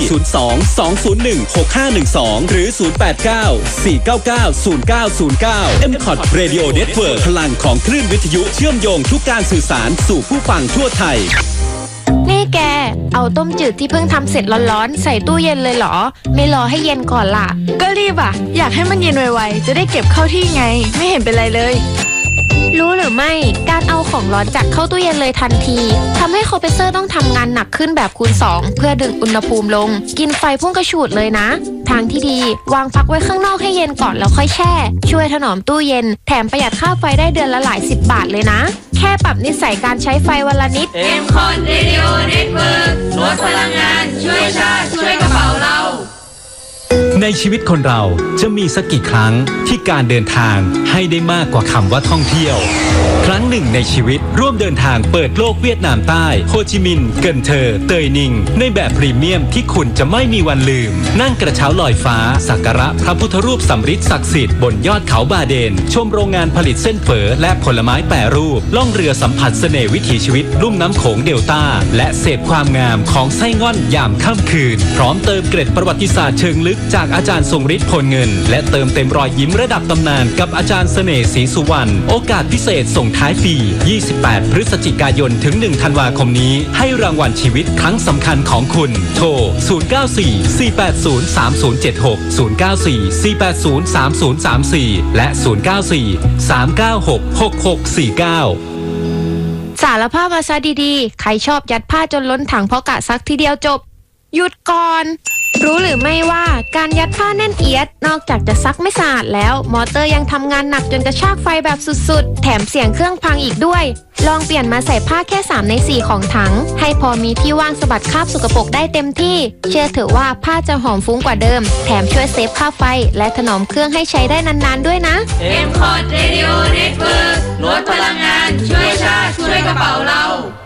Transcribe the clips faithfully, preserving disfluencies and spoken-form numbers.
ศูนย์ สอง สอง ศูนย์ หนึ่ง หก ห้า หนึ่ง สอง หรือ ศูนย์ แปด เก้า สี่ เก้า เก้า ศูนย์ เก้า ศูนย์ เก้า เอ็ม คอท Radio Network พลังของคลื่นวิทยุเชื่อมโยงทุกการสื่อสารสู่ผู้ฟังทั่วไทยนี่แกเอาต้มจืดที่เพิ่งทำเสร็จร้อนๆใส่ตู้เย็นเลยเหรอไม่รอให้เย็นก่อนล่ะก็รีบอ่ะอยากให้มันเย็นไวๆจะได้เก็บเข้าที่ไงไม่เห็นเป็นไรเลยรู้หรือไม่การเอาของร้อนจากเข้าตู้เย็นเลยทันทีทำให้คอมเพรสเซอร์ต้องทำงานหนักขึ้นแบบคูณสองเพื่อดึงอุณหภูมิลงกินไฟพุ่งกระฉูดเลยนะทางที่ดีวางฟักไว้ข้างนอกให้เย็นก่อนแล้วค่อยแช่ช่วยถนอมตู้เย็นแถมประหยัดค่าไฟได้เดือนละหลายสิบบาทเลยนะแค่ปรับนิสัยการใช้ไฟวันละนิดเอ็ม คอท Radio Network ลดพลังงานช่วยชาติช่วยกระเป๋าเราในชีวิตคนเราจะมีสักกี่ครั้งที่การเดินทางให้ได้มากกว่าคำว่าท่องเที่ยวครั้งหนึ่งในชีวิตร่วมเดินทางเปิดโลกเวียดนามใต้โฮจิมินห์เกินเทอเตยนิงในแบบพรีเมียมที่คุณจะไม่มีวันลืมนั่งกระเช้าลอยฟ้าสักการะพระพุทธรูปสำริดศักดิ์สิทธิ์บนยอดเขาบาเดนชมโรงงานผลิตเส้นเฝอและผลไม้แปรรูปล่องเรือสัมผัสเสน่ห์วิถีชีวิตลุ่มน้ำโขงเดลต้าและเสพความงามของไส้ง่อนยามค่ำคืนพร้อมเติมเกร็ดประวัติศาสตร์เชิงลึกจากอาจารย์ทรงฤทธิ์พลเงินและเติมเต็มรอยยิ้มระดับตำนานกับอาจารย์เสน่ห์ศรีสุวรรณโอกาสพิเศษส่งท้ายปียี่สิบแปดพฤศจิกายนถึงหนึ่งธันวาคมนี้ให้รางวัลชีวิตครั้งสำคัญของคุณโทรศูนย์ เก้า สี่ สี่ แปด ศูนย์ สาม ศูนย์ เจ็ด หก ศูนย์ เก้า สี่ สี่ แปด ศูนย์ สาม ศูนย์ สาม สี่และศูนย์ เก้า สี่ สาม เก้า หก หก หก สี่ เก้าสารภาพมาซะดีๆใครชอบยัดผ้าจนล้นถังเพราะกะซักทีเดียวจบหยุดก่อนรู้หรือไม่ว่าการยัดผ้าแน่นเอียดนอกจากจะซักไม่สะอาดแล้วมอเตอร์ยังทำงานหนักจนกระชากไฟแบบสุดๆแถมเสียงเครื่องพังอีกด้วยลองเปลี่ยนมาใส่ผ้าแค่สามในสี่ของถังให้พอมีที่ว่างสะบัดคราบสกปรกได้เต็มที่เชื่อเถอะว่าผ้าจะหอมฟุ้งกว่าเดิมแถมช่วยเซฟค่าไฟและถนอมเครื่องให้ใช้ได้นานๆด้วยนะเอ็ม คอท Radio Network ลดพลังงานช่วยชาติช่วยกระเป๋าเรา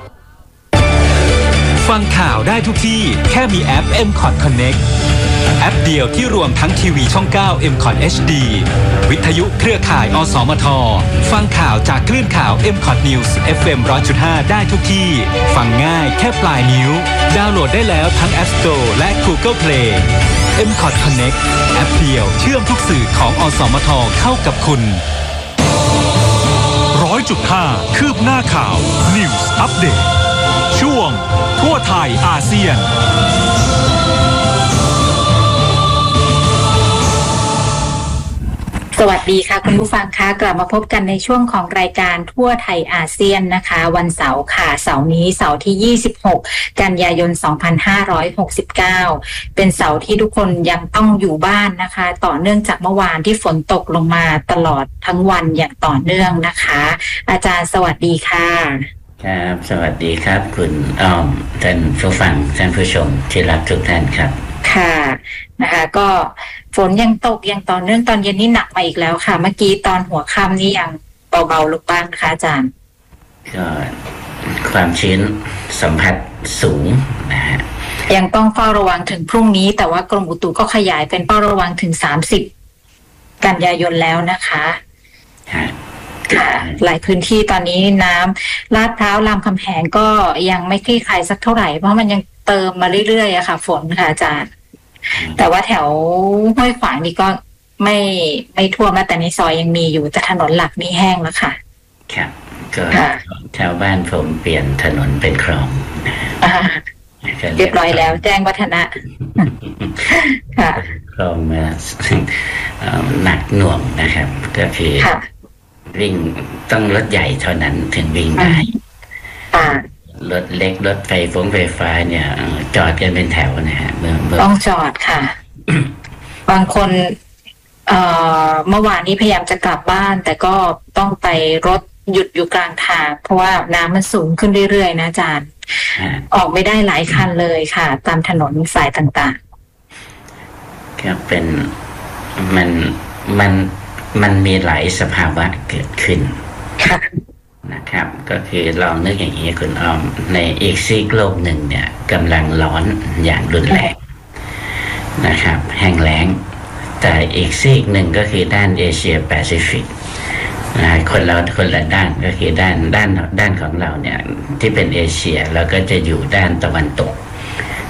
ฟังข่าวได้ทุกที่แค่มีแอป เอ็ม คอท Connect แอปเดียวที่รวมทั้งทีวีช่องเก้า เอ็ม คอท เอช ดี วิทยุเครือข่ายอสมทฟังข่าวจากคลื่นข่าว เอ็ม คอท News เอฟ เอ็ม หนึ่งร้อยจุดห้า ได้ทุกที่ฟังง่ายแค่ปลายนิ้วดาวน์โหลดได้แล้วทั้ง App Store และ Google Play เอ็ม คอท Connect แอปเดียวเชื่อมทุกสื่อของอสมทเข้ากับคุณหนึ่งร้อยจุดห้า คืบหน้าข่าว News Update ช่วงทั่วไทยอาเซียนสวัสดีค่ะคุณผู้ฟังคะกลับมาพบกันในช่วงของรายการทั่วไทยอาเซียนนะคะวันเสาร์ค่ะเสาร์นี้เสาร์ที่ยี่สิบหกกันยายนสองพันห้าร้อยหกสิบเก้าเป็นเสาร์ที่ทุกคนยังต้องอยู่บ้านนะคะต่อเนื่องจากเมื่อวานที่ฝนตกลงมาตลอดทั้งวันอย่างต่อเนื่องนะคะอาจารย์สวัสดีค่ะครับสวัสดีครับคุณอ้อมท่านผู้ฟังท่านผู้ชมที่รักทุกท่านครับค่ะนะคะก็ฝนยังตกยังต่อเนื่องตอนเย็นนี่หนักมาอีกแล้วค่ะเมื่อกี้ตอนหัวค่ำนี่ยังเบาๆลงบ้างนะคะอาจารย์ก็ความชื้นสัมผัสสูงนะฮะยังต้องเฝ้าระวังถึงพรุ่งนี้แต่ว่ากรมอุตุก็ขยายเป็นเฝ้าระวังถึงสามสิบกันยายนแล้วนะคะค่ะหลายพื้นที่ตอนนี้น้ำลาดพร้าวรามคำแหงก็ยังไม่คลี่คลายสักเท่าไหร่เพราะมันยังเติมมาเรื่อยๆอะค่ะฝนค่ะอาจารย์แต่ว่าแถวห้วยขวางนี่ก็ไม่ไม่ท่วมแล้วแต่ในซอยยังมีอยู่แต่ถนนหลักนี่แห้งแล้วค่ะครับก็แถวบ้านผมเปลี่ยนถนนเป็นคลองเรียบร้อยแล้วแจ้งวัฒนะค่ะคลองมาหนักหน่วงนะครับก็คือวิ่งต้องรถใหญ่เท่านั้นถึงวิ่งได้รถเล็กรถไฟฟ้าไฟฟ้าเนี่ยจอดกันเป็นแถวนะฮะเมื่อต้องจอดค่ะ บางคนเอ่อเมื่อวานนี้พยายามจะกลับบ้านแต่ก็ต้องไปรถหยุดอยู่กลางทางเพราะว่าน้ำมันสูงขึ้นเรื่อยๆนะอาจารย์ออกไม่ได้หลายคันเลยค่ะตามถนนสายต่างๆครับเป็นมันมันมันมีหลายสภาวะเกิดขึ้นนะครับก็คือลองนึกอย่างนี้คุณอ้อมในอีกซีกโลกหนึ่งเนี่ยกำลังร้อนอย่างรุนแรงนะครับแห้งแล้งแต่อีกซีกหนึ่งก็คือด้านเอเชียแปซิฟิกนะคนเราคนละด้านก็คือด้านด้านด้านของเราเนี่ยที่เป็นเอเชียเราก็จะอยู่ด้านตะวันตก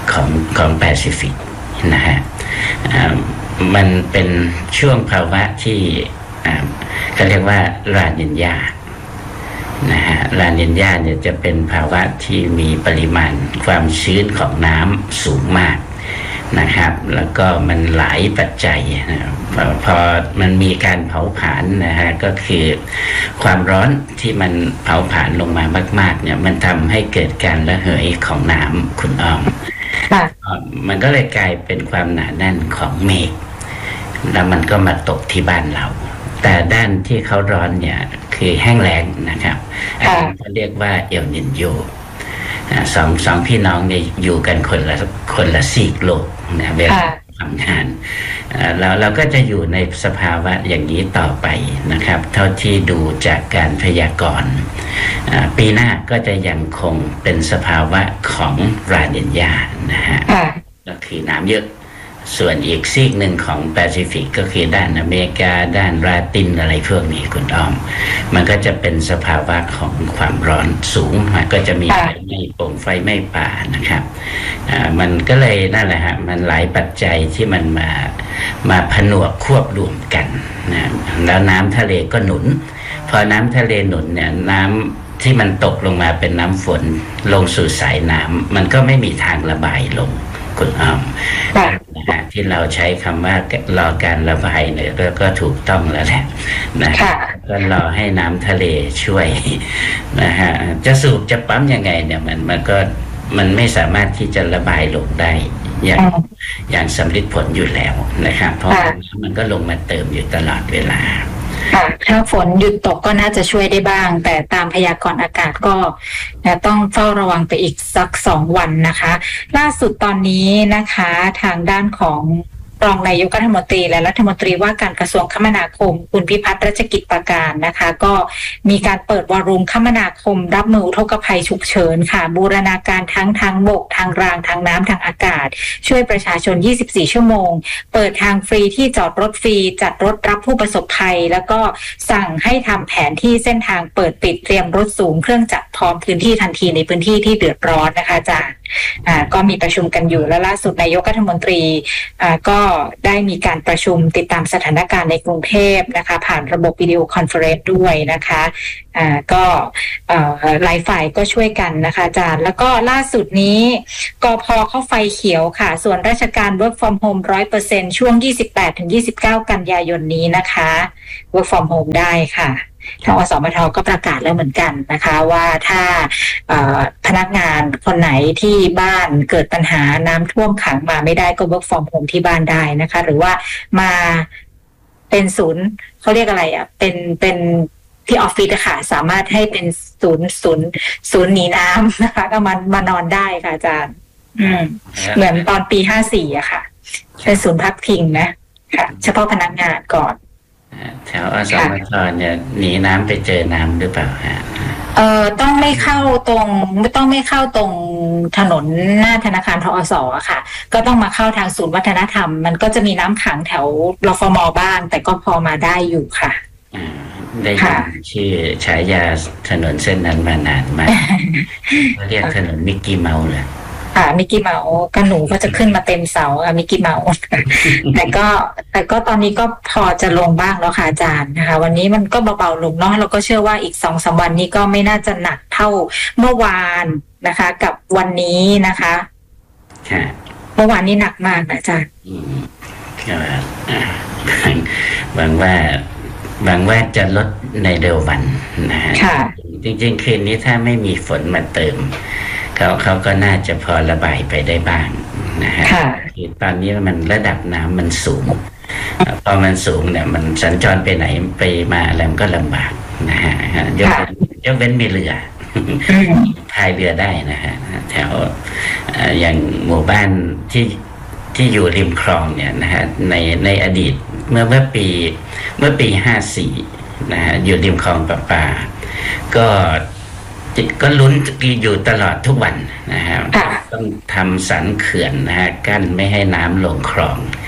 ของของแปซิฟิกนะฮะมันเป็นช่วงภาวะที่เขาเรียกว่าลานิญญานะฮะลานิญญาเนี่ยจะเป็นภาวะที่มีปริมาณความชื้นของน้ำสูงมากนะครับแล้วก็มันหลายปัจจัยนะพอมันมีการเผาผลาญนะฮะก็คือความร้อนที่มันเผาผลาญลงมามากๆเนี่ยมันทำให้เกิดการระเหยของน้ำคุณอ้อมมันก็เลยกลายเป็นความหนาแน่นของเมฆแล้วมันก็มาตกที่บ้านเราแต่ด้านที่เขาร้อนเนี่ยคือแห้งแล้งนะครับอันนี้เขาเรียกว่าเอลนินโญสองสองพี่น้องเนี่ยอยู่กันคนละคนละซีกโลกนะเวลาทำงานแล้วเราก็จะอยู่ในสภาวะอย่างนี้ต่อไปนะครับเท่าที่ดูจากการพยากรณ์ปีหน้าก็จะยังคงเป็นสภาวะของลานิญญานะฮะก็คือน้ำเยอะส่วนอีกซีกหนึ่งของแปซิฟิกก็คือด้านอเมริกาด้านลาตินอะไรพวกนี้คุณอ้อมมันก็จะเป็นสภาวะของความร้อนสูงมันก็จะมีไฟไหม้ป่งไฟไหม้ป่านะครับอ่ามันก็เลยนั่นแหละฮะมันหลายปัจจัยที่มันมามาผนวกควบรวมกันนะแล้วน้ำทะเลก็หนุนพอน้ำทะเลหนุนเนี่ยน้ำที่มันตกลงมาเป็นน้ำฝนลงสู่สายน้ำมันก็ไม่มีทางระบายลงคุณอ้อมนะฮะที่เราใช้คำว่ารอการระบายเนี่ยก็ถูกต้องแล้วแหละนะก็รอให้น้ำทะเลช่วยนะฮะจะสูบจะปั๊มยังไงเนี่ยมันมันก็มันไม่สามารถที่จะระบายลงได้อย่างอย่างสำลิดผลอยู่แล้วนะครับเพราะมันก็ลงมาเติมอยู่ตลอดเวลาถ้าฝนหยุดตกก็น่าจะช่วยได้บ้างแต่ตามพยากรณ์อากาศก็ต้องเฝ้าระวังไปอีกสักสองวันนะคะล่าสุดตอนนี้นะคะทางด้านของรองนายกรัฐมนตรีและรัฐมนตรีว่าการกระทรวงคมนาคมคุณพิพัฒน์รัชกิจประการนะคะก็มีการเปิดวอลลุ่มคมนาคมรับมืออุทกภัยฉุกเฉินค่ะบูรณาการทั้งทางบกทางรางทางน้ำทางอากาศช่วยประชาชนยี่สิบสี่ชั่วโมงเปิดทางฟรีที่จอดรถฟรีจัดรถรับผู้ประสบภัยแล้วก็สั่งให้ทำแผนที่เส้นทางเปิดปิดเตรียมรถสูงเครื่องจักรพร้อมพื้นที่ทันทีในพื้นที่ที่เดือดร้อนนะคะอาจารย์อ่าก็มีประชุมกันอยู่และล่าสุดนายกรัฐมนตรีอ่าก็ได้มีการประชุมติดตามสถานการณ์ในกรุงเทพนะคะผ่านระบบวิดีโอคอนเฟอเรนซ์ด้วยนะคะอ่าก็อ่าหลายฝ่ายก็ช่วยกันนะคะอาจารย์แล้วก็ล่าสุดนี้กพ.เข้าไฟเขียวค่ะส่วนราชการ work from home ร้อยเปอร์เซ็นต์ ช่วง ยี่สิบแปดถึงยี่สิบเก้า กันยายนนี้นะคะ work from home ได้ค่ะทางอสมทก็ประกาศแล้วเหมือนกันนะคะว่าถ้าพนักงานคนไหนที่บ้านเกิดปัญหาน้ำท่วมขังมาไม่ได้ก็ work from home ที่บ้านได้นะคะหรือว่ามาเป็นศูนย์เขาเรียกอะไรอ่ะเป็นเป็นที่ออฟฟิศอะค่ะสามารถให้เป็นศูนย์ศูนย์ศูนย์หนีน้ำนะคะก็มามานอนได้ค่ะอาจารย์อืมเหมือนตอนปีห้าสี่อะค่ะเป็นศูนย์พักพิงนะค่ะเฉพาะพนักงานก่อนแถวอสมทเนี่ยหนีน้ำไปเจอน้ำหรือเปล่าฮะเอ่อต้องไม่เข้าตรงไม่ต้องไม่เข้าตรงถนนหน้าธนาคารทอสอะค่ะก็ต้องมาเข้าทางศูนย์วัฒนธรรมมันก็จะมีน้ำขังแถวรฟม.บ้างแต่ก็พอมาได้อยู่ค่ะได้ยินชื่อฉายาถนนเส้นนั้นมานานมากเรียกถนนมิกกี้เมาส์เลยอ่ามิกกี้เมาส์ก็หนูก็จะขึ้นมาเต็มเสาอ่ะมิกกี้เมาส์แต่ก็แต่ก็ตอนนี้ก็พอจะลงบ้างแล้วค่ะอาจารย์นะคะวันนี้มันก็เบาๆลงเนาะเราก็เชื่อว่าอีกสองสามวันนี้ก็ไม่น่าจะหนักเท่าเมื่อวานนะคะกับวันนี้นะคะเมื่อวานนี้หนักมากนะอาจารย์ก็หวังว่าหวังว่าจะลดในเร็ววันนะฮะจริงๆคืนนี้ถ้าไม่มีฝนมาเติมเขาเขาก็น่าจะพอระบายไปได้บ้างนะฮะคือตอนนี้มันระดับน้ำมันสูงพอมันสูงเนี่ยมันสัญจรไปไหนไปมาอะไรมันก็ลำบากนะฮะยกยกเว้นมีเรือพายเรือได้นะฮะแถวอย่างหมู่บ้านที่ที่อยู่ริมคลองเนี่ยนะฮะในในอดีตเมื่อเมื่อปีเมื่อปีห้าสี่นะฮะอยู่ริมคลองประปาก็จิตก็ลุ้นอยู่ตลอดทุกวันนะฮะต้องทำสันเขื่อนนะฮะกั้นไม่ให้น้ำลงคลอง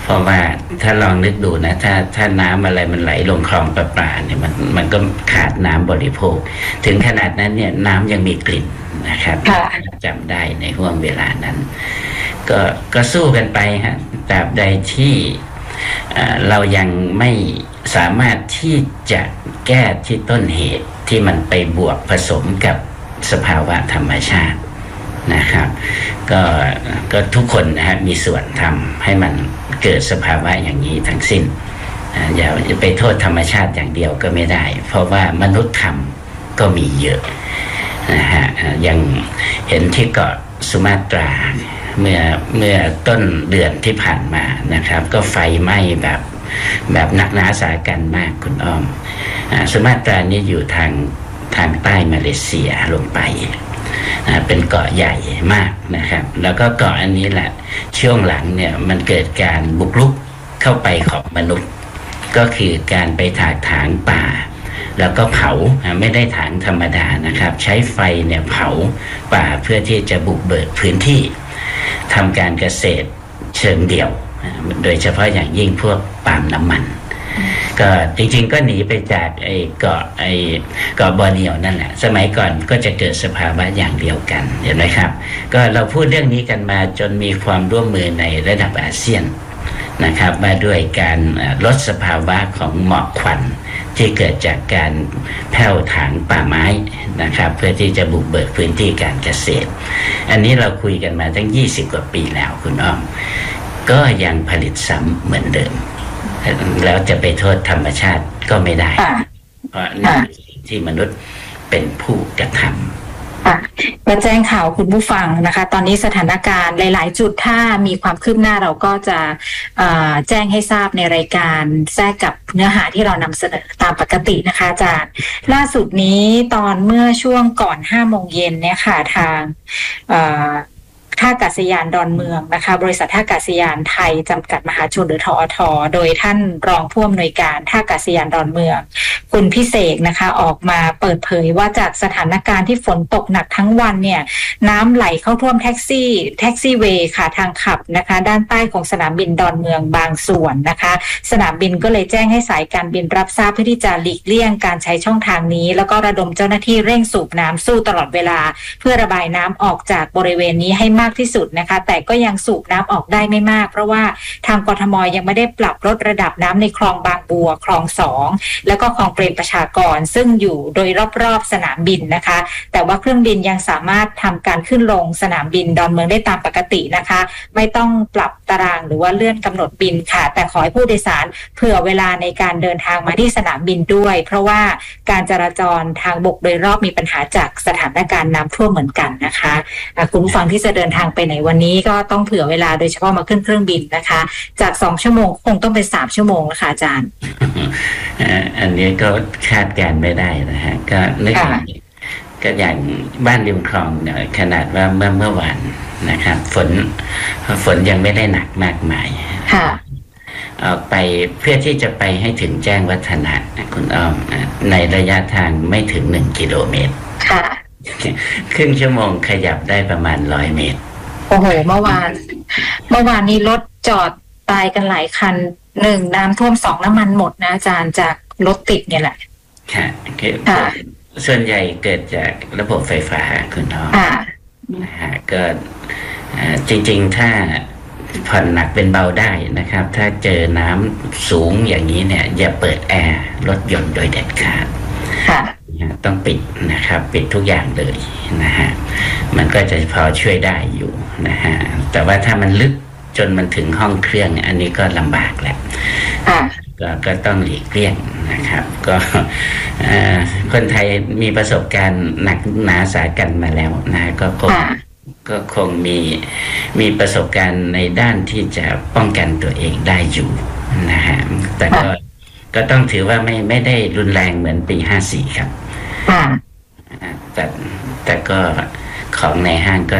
เพราะว่าถ้าลองนึกดูนะถ้าถ้าน้ำอะไรมันไหลลงคลองประปาเนี่ยมันมันก็ขาดน้ำบริโภคถึงขนาดนั้นเนี่ยน้ำยังมีกลิ่นนะครับจำได้ในห่วงเวลานั้นก็ก็สู้กันไปฮะตราบใดที่เรายังไม่สามารถที่จะแก้ที่ต้นเหตุที่มันไปบวกผสมกับสภาวะธรรมชาตินะครับก็ก็ทุกคนนะฮะมีส่วนทำให้มันเกิดสภาวะอย่างนี้ทั้งสิ้นอย่าไปโทษธรรมชาติอย่างเดียวก็ไม่ได้เพราะว่ามนุษย์ทำก็มีเยอะนะฮะยังเห็นที่เกาะสุมาตราเมื่อเมื่อต้นเดือนที่ผ่านมานะครับก็ไฟไหม้แบบแบบหนักหนาสากันมากคุณอ้อมสุมาตรานี่อยู่ทางทางใต้มาเลเซียลงไปเป็นเกาะใหญ่มากนะครับแล้วก็เกาะอันนี้แหละช่วงหลังเนี่ยมันเกิดการบุกรุกเข้าไปของมนุษย์ก็คือการไปถากถางป่าแล้วก็เผาไม่ได้ถางธรรมดานะครับใช้ไฟเนี่ยเผาป่าเพื่อที่จะบุกเบิกพื้นที่ทำการเกษตรเชิงเดี่ยวโดยเฉพาะอย่างยิ่งพวกปาล์มน้ำมันก็จริงๆก็หนีไปจากไอ้เกาะไอ้เกาะบอร์เนียวนั่นแหละสมัยก่อนก็จะเกิดสภาวะอย่างเดียวกันเห็นไหมครับก็เราพูดเรื่องนี้กันมาจนมีความร่วมมือในระดับอาเซียนนะครับมาด้วยการลดสภาวะของหมอกควันที่เกิดจากการแผ่วถางป่าไม้นะครับเพื่อที่จะบุกเบิกพื้นที่การเกษตรอันนี้เราคุยกันมาตั้งยี่สิบกว่าปีแล้วคุณอ้อมก็ยังผลิตซ้ำเหมือนเดิมแล้วจะไปโทษธรรมชาติก็ไม่ได้เพราะนี่ที่มนุษย์เป็นผู้กระทำก็แจ้งข่าวคุณผู้ฟังนะคะตอนนี้สถานการณ์หลายๆจุดถ้ามีความคืบหน้าเราก็จะแจ้งให้ทราบในรายการแทรกกับเนื้อหาที่เรานำเสนอตามปกตินะคะอาจารย์ล่าสุดนี้ตอนเมื่อช่วงก่อนห้าโมงเย็นเนี่ยค่ะทางท่าอากาศยานดอนเมืองนะคะบริษัทท่าอากาศยานไทยจำกัดมหาชนหรือทอทโดยท่านรองผู้อำนวยการท่าอากาศยานดอนเมืองคุณพิเศษนะคะออกมาเปิดเผยว่าจากสถานการณ์ที่ฝนตกหนักทั้งวันเนี่ยน้ำไหลเข้าท่วมแท็กซี่แท็กซี่เวย์ค่ะทางขับนะคะด้านใต้ของสนามบินดอนเมืองบางส่วนนะคะสนามบินก็เลยแจ้งให้สายการบินรับทราบเพื่อที่จะหลีกเลี่ยงการใช้ช่องทางนี้แล้วก็ระดมเจ้าหน้าที่เร่งสูบน้ำสู้ตลอดเวลาเพื่อระบายน้ำออกจากบริเวณนี้ให้มากที่สุดนะคะแต่ก็ยังสูบน้ำออกได้ไม่มากเพราะว่าทางกทมยังไม่ได้ปรับลดระดับน้ำในคลองบางบัวคลองสองแล้วก็คลองเปรมประชากรซึ่งอยู่โดยรอบๆสนามบินนะคะแต่ว่าเครื่องบินยังสามารถทำการขึ้นลงสนามบินดอนเมืองได้ตามปกตินะคะไม่ต้องปรับตารางหรือว่าเลื่อนกำหนดบินค่ะแต่ขอให้ผู้โดยสารเผื่อเวลาในการเดินทางมาที่สนามบินด้วยเพราะว่าการจราจรทางบกโดยรอบมีปัญหาจากสถานการณ์น้ำท่วมเหมือนกันนะคะคุณผู้ฟังที่จะเดินทางไปไหนวันนี้ก็ต้องเผื่อเวลาโดยเฉพาะมาขึ้นเครื่องบินนะคะจากสองชั่วโมงคงต้องเป็นสามชั่วโมงแล้วค่ะอาจารย์อันนี้ก็คาดการไม่ได้นะฮะก็นึกก็อย่างบ้านริมคลองเนี่ยขนาดว่าเมื่อเมื่อวานนะครับฝนฝนยังไม่ได้หนักมากมายค่ะออกไปเพื่อที่จะไปให้ถึงแจ้งวัฒนะคุณอ้อมในระยะทางไม่ถึงหนึ่งกิโลเมตรค่ะครึ่งชั่วโมงขยับได้ประมาณร้อยเมตรโอ้โหเมื่อวานเมื่อวานนี้รถจอดตายกันหลายคันหนึ่งน้ำท่วมสองน้ำมันหมดนะอาจารย์จากรถติดเนี่ยแหละค่ะส่วนใหญ่เกิดจากระบบไฟฟ้าคุณน้องนะฮะก็จริงๆถ้าผ่อนหนักเป็นเบาได้นะครับถ้าเจอน้ำสูงอย่างนี้เนี่ยอย่าเปิดแอร์รถยนต์โดยเด็ดขาดต้องปิดนะครับปิดทุกอย่างเลยนะฮะมันก็จะพอช่วยได้อยู่นะฮะแต่ว่าถ้ามันลึกจนมันถึงห้องเครื่องอันนี้ก็ลำบากแหละก็ก็ต้องหลีกเลี่ยงนะครับก็คนไทยมีประสบการณ์หนักหนาสากันมาแล้วนะก็คงก็คงมีมีประสบการณ์ในด้านที่จะป้องกันตัวเองได้อยู่นะฮะแต่ก็ก็ต้องถือว่าไม่ไม่ได้รุนแรงเหมือนปีห้าสี่ครับแต่แต่ก็ของในห้างก็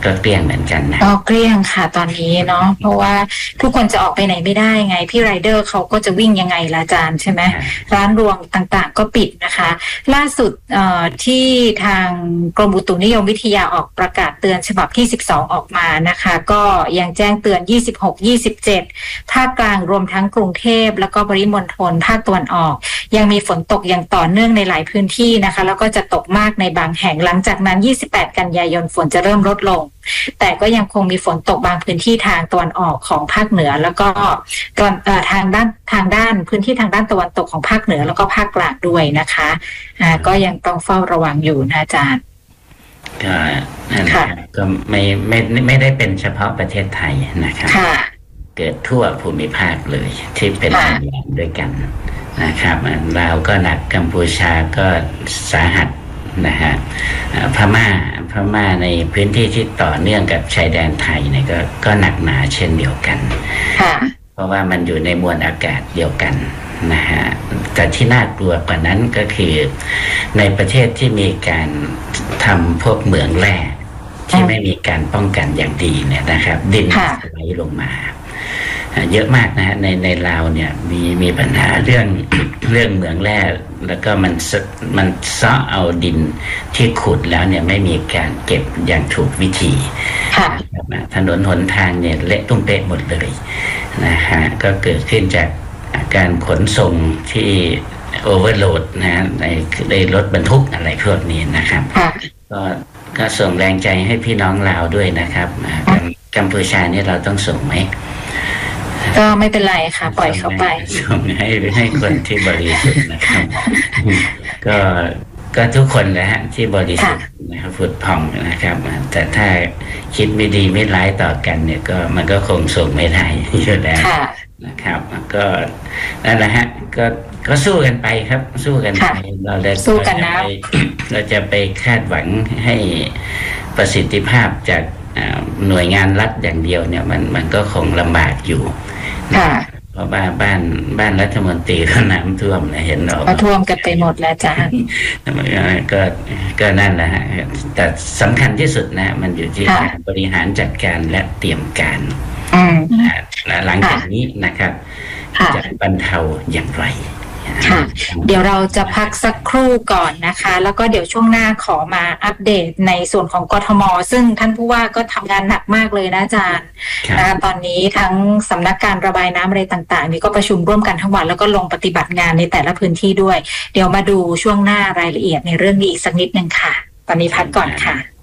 ก็เกลี้ยงเหมือนกันนะก็เกลี้ยงค่ะตอนนี้เนาะเพราะว่าทุกคนจะออกไปไหนไม่ได้ไงพี่ไรเดอร์เขาก็จะวิ่งยังไงล่ะอาจารย์ใช่ไหมร้านรวงต่างๆก็ปิดนะคะล่าสุดที่ทางกรมอุตุนิยมวิทยาออกประกาศเตือนฉบับที่สิบสองออกมานะคะก็ยังแจ้งเตือนยี่สิบหก ยี่สิบเจ็ดภาคกลางรวมทั้งกรุงเทพแล้วก็ปริมณฑลภาคตะวันออกยังมีฝนตกอย่างต่อเนื่องในหลายพื้นที่นะคะแล้วก็จะตกมากในบางแห่งหลังจากนั้นยี่สิบแปดกันยายนฝนจะเริ่มลดลงแต่ก็ยังคงมีฝนตกบางพื้นที่ทางตะวันออกของภาคเหนือแล้วก็ตอนเอ่อทางด้านทางด้านพื้นที่ทางด้านตะวันตกของภาคเหนือแล้วก็ภาคกลางด้วยนะคะอ่าก็ยังต้องเฝ้าระวังอยู่นะอาจารย์ก็นั่นแหละก็ไม่ไม่ไม่ได้เป็นเฉพาะประเทศไทยนะครับเกิดทั่วภูมิภาคเลยที่เป็นอย่างด้วยกันนะครับลาวก็หนักกัมพูชาก็สาหัสนะฮะพม่าพม่าในพื้นที่ที่ต่อเนื่องกับชายแดนไทยเนี่ยก็ก็หนักหนาเช่นเดียวกันเพราะว่ามันอยู่ในมวลอากาศเดียวกันนะฮะแต่ที่น่ากลัวกว่านั้นก็คือในประเทศที่มีการทำพวกเหมืองแร่ที่ไม่มีการป้องกันอย่างดีเนี่ยนะครับดินไหลลงมาเยอะมากนะฮะในในลาวเนี่ยมีมีปัญหาเรื่องเรื่องเหมืองแร่แล้วก็มันมันเซาะเอาดินที่ขุดแล้วเนี่ยไม่มีการเก็บอย่างถูกวิธีถนนหนทางเนี่ยเละตุ้มเป๊ะหมดเลยนะฮะก็เกิดขึ้นจากการขนส่งที่โอเวอร์โหลดนะในในรถบรรทุกอะไรพวกนี้นะครับก็ก็ส่งแรงใจให้พี่น้องลาวด้วยนะครับกัมพูชานี่เราต้องส่งไหมก็ไม่เป็นไรค่ะปล่อยเขาไปส่งให้ให้คนที่บริสุทธิ์นะครับก็ก็ทุกคนนะฮะที่บริสุทธิ์นะครับผุดผ่องนะครับแต่ถ้าคิดไม่ดีไม่ร้ายต่อกันเนี่ยก็มันก็คงส่งไม่ได้อยู่แล้วนะครับก็นั่นแหละฮะก็ก็สู้กันไปครับสู้กันไปเราจะสู้กันนะเราจะไปคาดหวังให้ประสิทธิภาพจากหน่วยงานรัฐอย่างเดียวเนี่ยมันมันก็คงลำบากอยู่เพราะว่าบ้านบ้านรัฐมนตรีก็น้ำท่วมนะเห็นหรอก็ท่วมกันไปหมดแล้วจ้าก็ก็นั่นแหละฮะแต่สำคัญที่สุดนะมันอยู่ที่การบริหารจัดการและเตรียมการหลังจากนี้นะครับจะบรรเทาอย่างไรค่ะเดี๋ยวเราจะพักสักครู่ก่อนนะคะแล้วก็เดี๋ยวช่วงหน้าขอมาอัปเดตในส่วนของกทม.ซึ่งท่านผู้ว่าก็ทำงานหนักมากเลยนะอาจารย์นะคะตอนนี้ทั้งสำนักการระบายน้ำอะไรต่างๆนี่ก็ประชุมร่วมกันทั้งวันแล้วก็ลงปฏิบัติงานในแต่ละพื้นที่ด้วยเดี๋ยวมาดูช่วงหน้ารายละเอียดในเรื่องนี้อีกสักนิดนึงค่ะตอนนี้พักก่อนค่ะ